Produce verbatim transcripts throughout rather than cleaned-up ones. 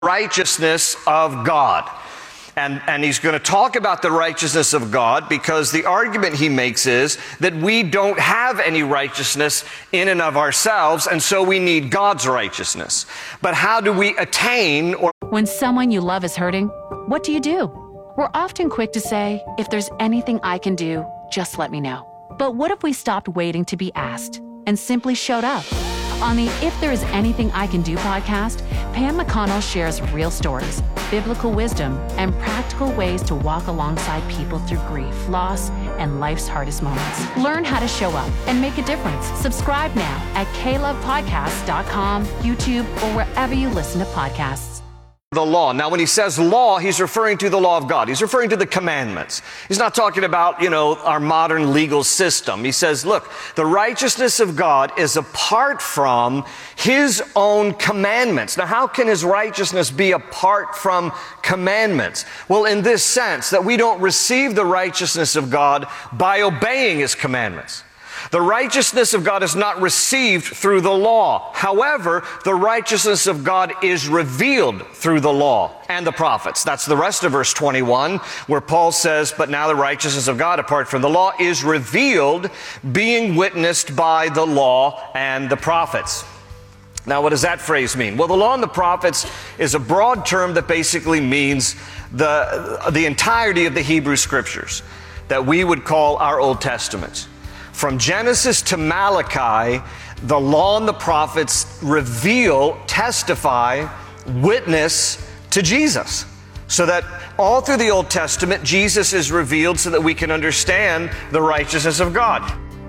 righteousness of God. And, and he's going to talk about the righteousness of God because the argument he makes is that we don't have any righteousness in and of ourselves, and so we need God's righteousness. But how do we attain or... When someone you love is hurting, what do you do? We're often quick to say, if there's anything I can do, just let me know. But what if we stopped waiting to be asked and simply showed up? On the If There Is Anything I Can Do podcast, Pam McConnell shares real stories, biblical wisdom, and practical ways to walk alongside people through grief, loss, and life's hardest moments. Learn how to show up and make a difference. Subscribe now at k love podcast dot com, YouTube, or wherever you listen to podcasts. The law. Now, when he says law, he's referring to the law of God. He's referring to the commandments. He's not talking about, you know, our modern legal system. He says, look, the righteousness of God is apart from his own commandments. Now, how can his righteousness be apart from commandments? Well, in this sense, that we don't receive the righteousness of God by obeying his commandments. The righteousness of God is not received through the law. However, the righteousness of God is revealed through the law and the prophets. That's the rest of verse twenty-one, where Paul says, but now the righteousness of God apart from the law is revealed, being witnessed by the law and the prophets. Now, what does that phrase mean? Well, the law and the prophets is a broad term that basically means the, the entirety of the Hebrew Scriptures that we would call our Old Testament. From Genesis to Malachi, the law and the prophets reveal, testify, witness to Jesus. So that all through the Old Testament, Jesus is revealed so that we can understand the righteousness of God.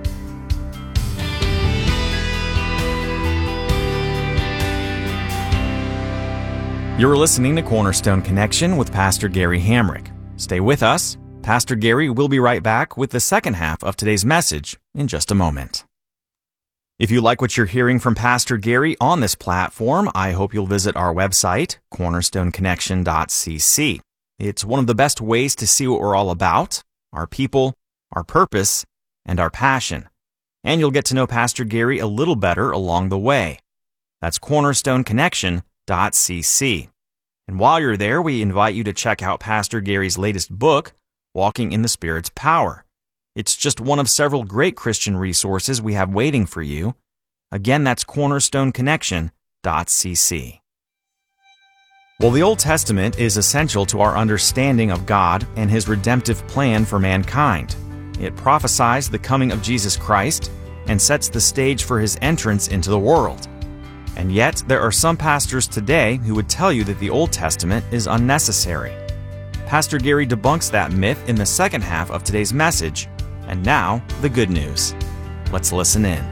You're listening to Cornerstone Connection with Pastor Gary Hamrick. Stay with us. Pastor Gary will be right back with the second half of today's message in just a moment. If you like what you're hearing from Pastor Gary on this platform, I hope you'll visit our website, cornerstone connection dot c c. It's one of the best ways to see what we're all about, our people, our purpose, and our passion. And you'll get to know Pastor Gary a little better along the way. That's cornerstone connection dot c c. And while you're there, we invite you to check out Pastor Gary's latest book, Walking in the Spirit's Power. It's just one of several great Christian resources we have waiting for you. Again, that's cornerstone connection dot c c. Well, the Old Testament is essential to our understanding of God and his redemptive plan for mankind. It prophesies the coming of Jesus Christ and sets the stage for his entrance into the world. And yet, there are some pastors today who would tell you that the Old Testament is unnecessary. Pastor Gary debunks that myth in the second half of today's message. And now, the good news. Let's listen in.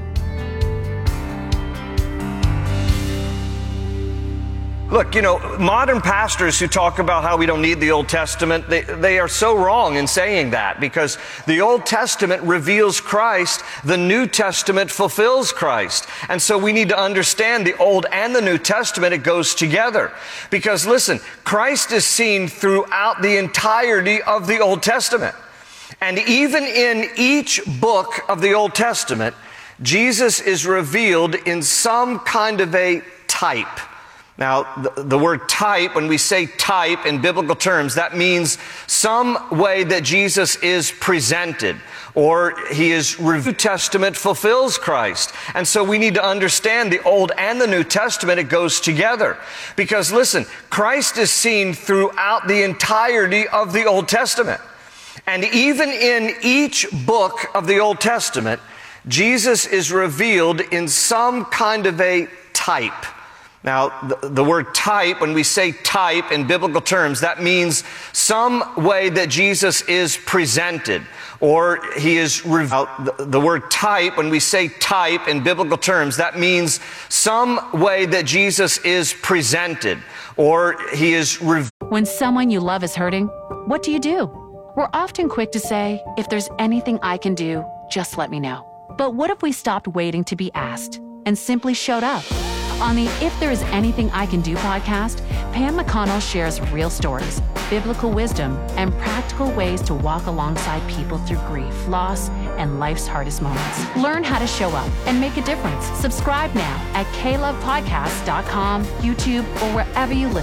Look, you know, modern pastors who talk about how we don't need the Old Testament, they, they are so wrong in saying that, because the Old Testament reveals Christ, the New Testament fulfills Christ. And so we need to understand the Old and the New Testament, it goes together. Because listen, Christ is seen throughout the entirety of the Old Testament. And even in each book of the Old Testament, Jesus is revealed in some kind of a type. Now, the, the word type, when we say type in biblical terms, that means some way that Jesus is presented, or he is, New Testament fulfills Christ. And so we need to understand the Old and the New Testament, it goes together. Because listen, Christ is seen throughout the entirety of the Old Testament. And even in each book of the Old Testament, Jesus is revealed in some kind of a type. Now, the, the word type, when we say type in biblical terms, that means some way that Jesus is presented, or he is, the, the word type, when we say type in biblical terms, that means some way that Jesus is presented, or he is. When someone you love is hurting, what do you do? We're often quick to say, if there's anything I can do, just let me know. But what if we stopped waiting to be asked and simply showed up? On the If There Is Anything I Can Do podcast, Pam McConnell shares real stories, biblical wisdom, and practical ways to walk alongside people through grief, loss, and life's hardest moments. Learn how to show up and make a difference. Subscribe now at k love podcast dot com, YouTube, or wherever you listen.